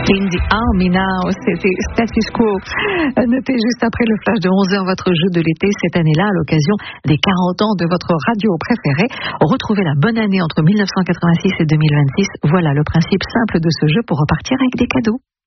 In the Army Now, c'était Status Quo. Notez juste après le flash de 11h votre jeu de l'été cette année-là à l'occasion des 40 ans de votre radio préférée. Retrouvez la bonne année entre 1986 et 2026. Voilà le principe simple de ce jeu pour repartir avec des cadeaux.